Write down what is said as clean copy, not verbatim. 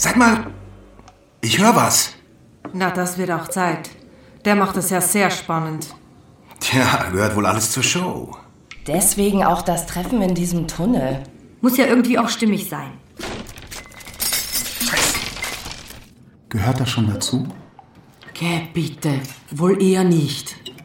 Sag mal, ich höre was. Na, das wird auch Zeit. Der macht es ja sehr spannend. Tja, gehört wohl alles zur Show. Deswegen auch das Treffen in diesem Tunnel. Muss ja irgendwie auch stimmig sein. Gehört das schon dazu? Geh bitte, wohl eher nicht.